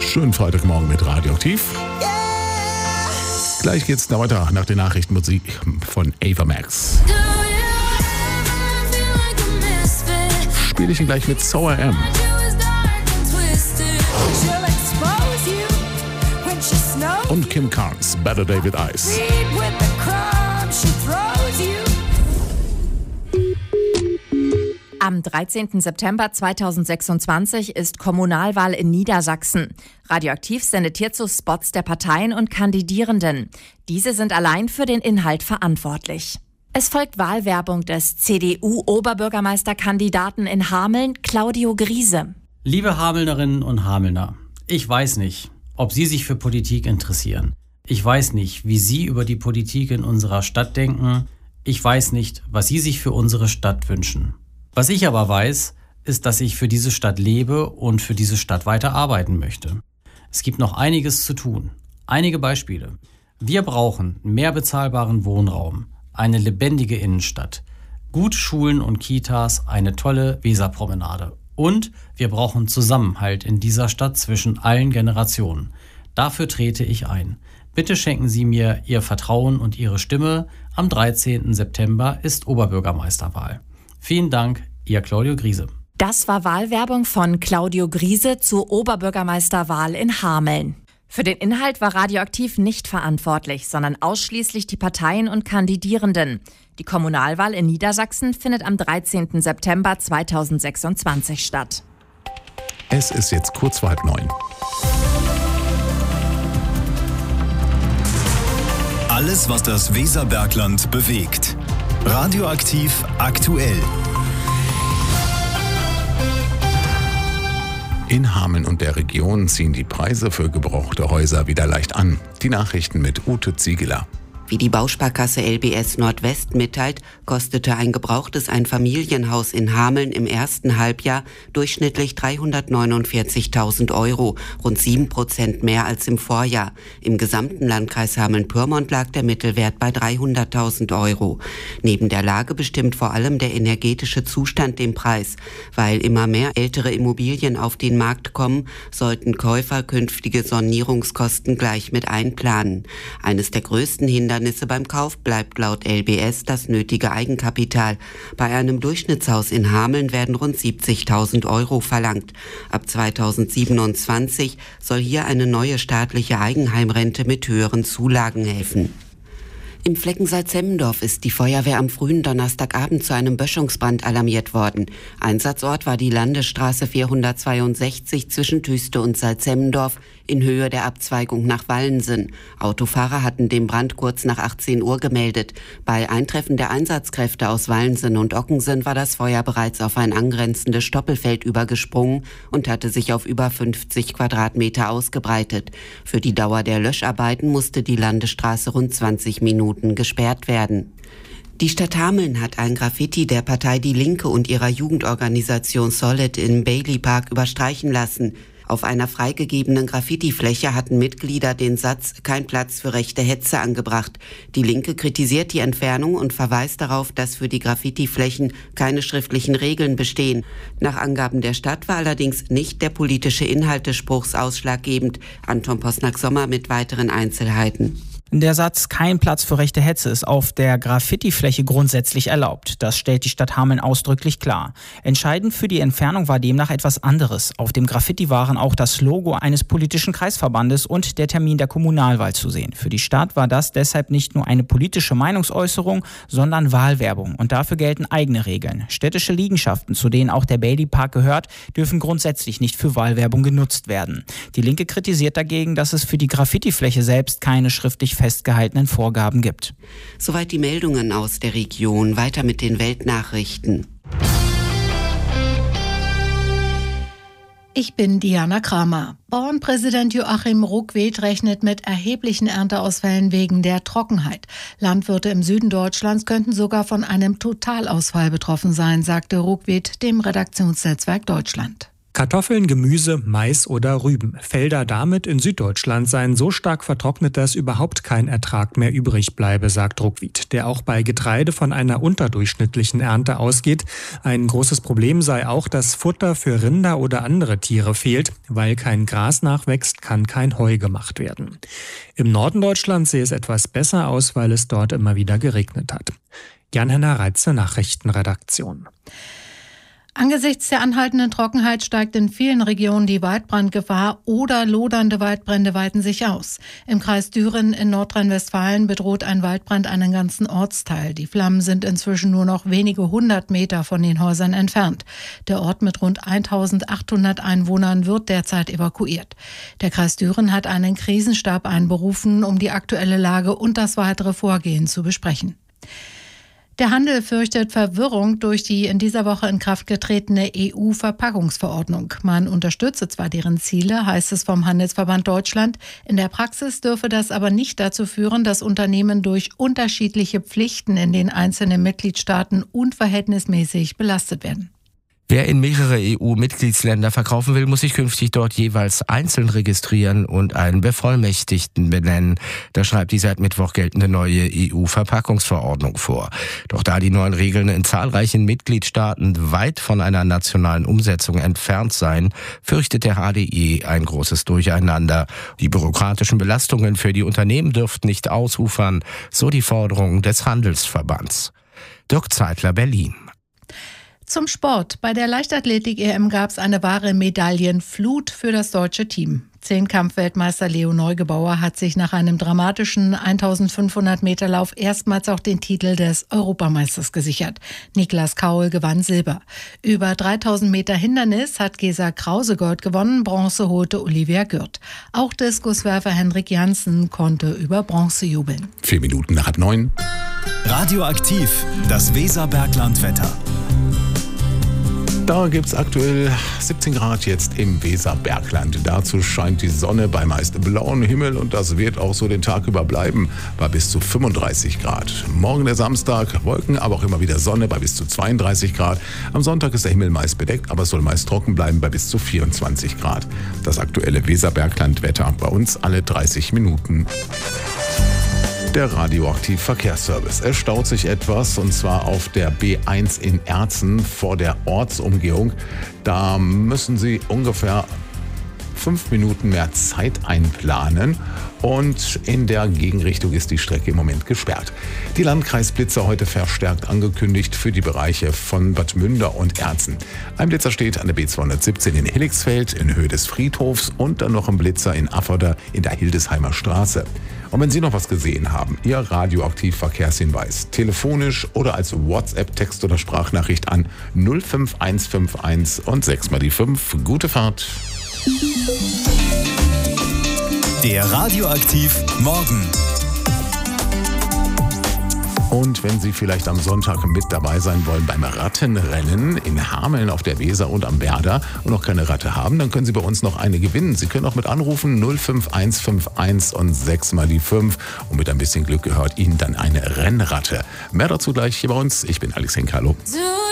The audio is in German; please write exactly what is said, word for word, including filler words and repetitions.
Schönen Freitagmorgen mit Radioaktiv. Yeah. Gleich geht's da weiter nach der Nachrichtenmusik von Ava Max. Spiele ich ihn gleich mit So I Am. Und Kim Carnes, Better Day with Ice. Am dreizehnten September zweitausendsechsundzwanzig ist Kommunalwahl in Niedersachsen. Radioaktiv sendet hierzu Spots der Parteien und Kandidierenden. Diese sind allein für den Inhalt verantwortlich. Es folgt Wahlwerbung des C D U-Oberbürgermeisterkandidaten in Hameln, Claudio Griese. Liebe Hamelnerinnen und Hamelner, ich weiß nicht, ob Sie sich für Politik interessieren. Ich weiß nicht, wie Sie über die Politik in unserer Stadt denken. Ich weiß nicht, was Sie sich für unsere Stadt wünschen. Was ich aber weiß, ist, dass ich für diese Stadt lebe und für diese Stadt weiter arbeiten möchte. Es gibt noch einiges zu tun. Einige Beispiele. Wir brauchen mehr bezahlbaren Wohnraum, eine lebendige Innenstadt, gute Schulen und Kitas, eine tolle Weserpromenade. Und wir brauchen Zusammenhalt in dieser Stadt zwischen allen Generationen. Dafür trete ich ein. Bitte schenken Sie mir Ihr Vertrauen und Ihre Stimme. Am dreizehnten September ist Oberbürgermeisterwahl. Vielen Dank, Ihr Claudio Griese. Das war Wahlwerbung von Claudio Griese zur Oberbürgermeisterwahl in Hameln. Für den Inhalt war Radioaktiv nicht verantwortlich, sondern ausschließlich die Parteien und Kandidierenden. Die Kommunalwahl in Niedersachsen findet am dreizehnten September zweitausendsechsundzwanzig statt. Es ist jetzt kurz vor halb neun. Alles, was das Weserbergland bewegt. Radioaktiv aktuell. In Hameln und der Region ziehen die Preise für gebrauchte Häuser wieder leicht an. Die Nachrichten mit Ute Ziegeler. Wie die Bausparkasse L B S Nordwest mitteilt, kostete ein gebrauchtes Einfamilienhaus in Hameln im ersten Halbjahr durchschnittlich dreihundertneunundvierzigtausend Euro, rund sieben Prozent mehr als im Vorjahr. Im gesamten Landkreis Hameln-Pyrmont lag der Mittelwert bei dreihunderttausend Euro. Neben der Lage bestimmt vor allem der energetische Zustand den Preis. Weil immer mehr ältere Immobilien auf den Markt kommen, sollten Käufer künftige Sanierungskosten gleich mit einplanen. Eines der größten Hindernisse beim Kauf bleibt laut L B S das nötige Eigenkapital. Bei einem Durchschnittshaus in Hameln werden rund siebzigtausend Euro verlangt. Ab zweitausendsiebenundzwanzig soll hier eine neue staatliche Eigenheimrente mit höheren Zulagen helfen. Im Fleckensalz-Semmendorf ist die Feuerwehr am frühen Donnerstagabend zu einem Böschungsbrand alarmiert worden. Einsatzort war die Landesstraße vierhundertzweiundsechzig zwischen Tüste und Salzsemmendorf in Höhe der Abzweigung nach Wallensen. Autofahrer hatten den Brand kurz nach achtzehn Uhr gemeldet. Bei Eintreffen der Einsatzkräfte aus Wallensen und Ockensen war das Feuer bereits auf ein angrenzendes Stoppelfeld übergesprungen und hatte sich auf über fünfzig Quadratmeter ausgebreitet. Für die Dauer der Löscharbeiten musste die Landesstraße rund zwanzig Minuten gesperrt werden. Die Stadt Hameln hat ein Graffiti der Partei Die Linke und ihrer Jugendorganisation Solid im Bailey Park überstreichen lassen. Auf einer freigegebenen Graffitifläche hatten Mitglieder den Satz "Kein Platz für rechte Hetze" angebracht. Die Linke kritisiert die Entfernung und verweist darauf, dass für die Graffitiflächen keine schriftlichen Regeln bestehen. Nach Angaben der Stadt war allerdings nicht der politische Inhalt des Spruchs ausschlaggebend. Anton Posnack-Sommer mit weiteren Einzelheiten. Der Satz "Kein Platz für rechte Hetze" ist auf der Graffitifläche grundsätzlich erlaubt. Das stellt die Stadt Hameln ausdrücklich klar. Entscheidend für die Entfernung war demnach etwas anderes. Auf dem Graffiti waren auch das Logo eines politischen Kreisverbandes und der Termin der Kommunalwahl zu sehen. Für die Stadt war das deshalb nicht nur eine politische Meinungsäußerung, sondern Wahlwerbung. Und dafür gelten eigene Regeln. Städtische Liegenschaften, zu denen auch der Bailey Park gehört, dürfen grundsätzlich nicht für Wahlwerbung genutzt werden. Die Linke kritisiert dagegen, dass es für die Graffitifläche selbst keine schriftlich festgehaltenen Vorgaben gibt. Soweit die Meldungen aus der Region. Weiter mit den Weltnachrichten. Ich bin Diana Kramer. Bauernpräsident Joachim Ruckwied rechnet mit erheblichen Ernteausfällen wegen der Trockenheit. Landwirte im Süden Deutschlands könnten sogar von einem Totalausfall betroffen sein, sagte Ruckwied dem Redaktionsnetzwerk Deutschland. Kartoffeln, Gemüse, Mais oder Rüben. Felder damit in Süddeutschland seien so stark vertrocknet, dass überhaupt kein Ertrag mehr übrig bleibe, sagt Ruckwied, der auch bei Getreide von einer unterdurchschnittlichen Ernte ausgeht. Ein großes Problem sei auch, dass Futter für Rinder oder andere Tiere fehlt. Weil kein Gras nachwächst, kann kein Heu gemacht werden. Im Norden Deutschlands sehe es etwas besser aus, weil es dort immer wieder geregnet hat. Jan-Henner Reitze, Nachrichtenredaktion. Angesichts der anhaltenden Trockenheit steigt in vielen Regionen die Waldbrandgefahr oder lodernde Waldbrände weiten sich aus. Im Kreis Düren in Nordrhein-Westfalen bedroht ein Waldbrand einen ganzen Ortsteil. Die Flammen sind inzwischen nur noch wenige hundert Meter von den Häusern entfernt. Der Ort mit rund eintausendachthundert Einwohnern wird derzeit evakuiert. Der Kreis Düren hat einen Krisenstab einberufen, um die aktuelle Lage und das weitere Vorgehen zu besprechen. Der Handel fürchtet Verwirrung durch die in dieser Woche in Kraft getretene E U-Verpackungsverordnung. Man unterstütze zwar deren Ziele, heißt es vom Handelsverband Deutschland. In der Praxis dürfe das aber nicht dazu führen, dass Unternehmen durch unterschiedliche Pflichten in den einzelnen Mitgliedstaaten unverhältnismäßig belastet werden. Wer in mehrere E U-Mitgliedsländer verkaufen will, muss sich künftig dort jeweils einzeln registrieren und einen Bevollmächtigten benennen. Das schreibt die seit Mittwoch geltende neue E U-Verpackungsverordnung vor. Doch da die neuen Regeln in zahlreichen Mitgliedstaaten weit von einer nationalen Umsetzung entfernt seien, fürchtet der H D E ein großes Durcheinander. Die bürokratischen Belastungen für die Unternehmen dürften nicht ausufern, so die Forderung des Handelsverbands. Dirk Zeitler, Berlin. Zum Sport. Bei der Leichtathletik-E M gab es eine wahre Medaillenflut für das deutsche Team. Zehnkampf-Weltmeister Leo Neugebauer hat sich nach einem dramatischen eintausendfünfhundert Meter Lauf erstmals auch den Titel des Europameisters gesichert. Niklas Kaul gewann Silber. Über dreitausend Meter Hindernis hat Gesa Krause Gold gewonnen, Bronze holte Olivia Gürt. Auch Diskuswerfer Henrik Janssen konnte über Bronze jubeln. Vier Minuten nach halb neun. Radioaktiv, das Weserbergland-Wetter. Da gibt es aktuell siebzehn Grad jetzt im Weserbergland. Dazu scheint die Sonne bei meist blauem Himmel und das wird auch so den Tag über bleiben, bei bis zu fünfunddreißig Grad. Morgen der Samstag, Wolken, aber auch immer wieder Sonne bei bis zu zweiunddreißig Grad. Am Sonntag ist der Himmel meist bedeckt, aber es soll meist trocken bleiben bei bis zu vierundzwanzig Grad. Das aktuelle Weserbergland-Wetter bei uns alle dreißig Minuten. Der Radioaktiv Verkehrsservice. Es staut sich etwas und zwar auf der B eins in Erzen vor der Ortsumgehung. Da müssen Sie ungefähr fünf Minuten mehr Zeit einplanen und in der Gegenrichtung ist die Strecke im Moment gesperrt. Die Landkreisblitzer heute verstärkt angekündigt für die Bereiche von Bad Münder und Erzen. Ein Blitzer steht an der B zweihundertsiebzehn in Helixfeld in Höhe des Friedhofs und dann noch ein Blitzer in Afforder in der Hildesheimer Straße. Und wenn Sie noch was gesehen haben, Ihr Radioaktiv-Verkehrshinweis, telefonisch oder als WhatsApp, Text oder Sprachnachricht an null fünf eins fünf eins und sechs mal die fünf. Gute Fahrt. Der Radioaktiv Morgen. Und wenn Sie vielleicht am Sonntag mit dabei sein wollen beim Rattenrennen in Hameln auf der Weser und am Werder und noch keine Ratte haben, dann können Sie bei uns noch eine gewinnen. Sie können auch mit anrufen null fünf eins fünf eins und sechs mal die fünf und mit ein bisschen Glück gehört Ihnen dann eine Rennratte. Mehr dazu gleich hier bei uns. Ich bin Alex Henkalo.